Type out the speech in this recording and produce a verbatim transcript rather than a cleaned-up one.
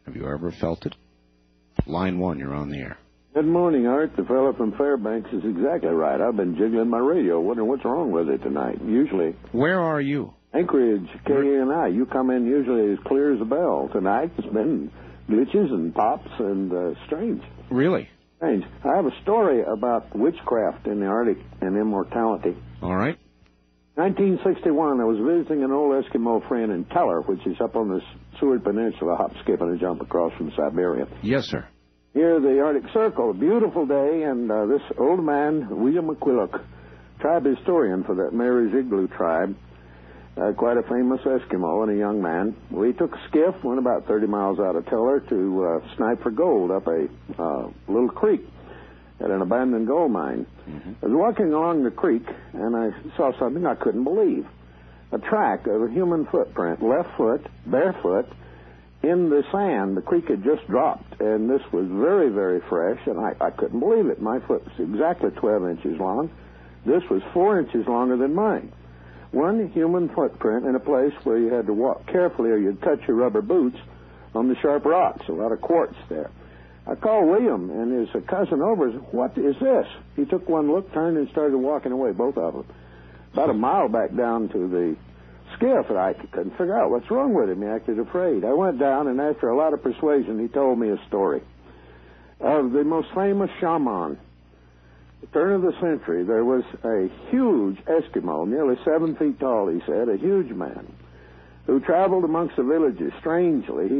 Have you ever felt it? Line one, you're on the air. Good morning, Art. The fellow from Fairbanks is exactly right. I've been jiggling my radio, wondering what's wrong with it tonight. Usually... Where are you? Anchorage, K A N I. You come in usually as clear as a bell. Tonight it's been glitches and pops and uh, strange. Really? Strange. I have a story about witchcraft in the Arctic and immortality. All right. nineteen sixty-one, I was visiting an old Eskimo friend in Teller, which is up on the Seward Peninsula, hop, skip, and a jump across from Siberia. Yes, sir. Here, the Arctic Circle, a beautiful day, and uh, this old man, William McQuillock, tribe historian for that Mary's Igloo tribe, uh, quite a famous Eskimo and a young man. We took a skiff, went about thirty miles out of Teller to uh, snipe for gold up a uh, little creek at an abandoned gold mine. Mm-hmm. I was walking along the creek, and I saw something I couldn't believe. A track of a human footprint, left foot, barefoot, in the sand. The creek had just dropped, and this was very, very fresh, and I, I couldn't believe it. My foot was exactly twelve inches long. This was four inches longer than mine. One human footprint in a place where you had to walk carefully or you'd touch your rubber boots on the sharp rocks, a lot of quartz there. I called William and his cousin over and said, "What is this?" He took one look, turned, and started walking away, both of them. About a mile back down to the skiff, and I couldn't figure out what's wrong with him. He acted afraid. I went down, and after a lot of persuasion, he told me a story of the most famous shaman. At the turn of the century, there was a huge Eskimo, nearly seven feet tall, he said, a huge man, who traveled amongst the villages. Strangely, he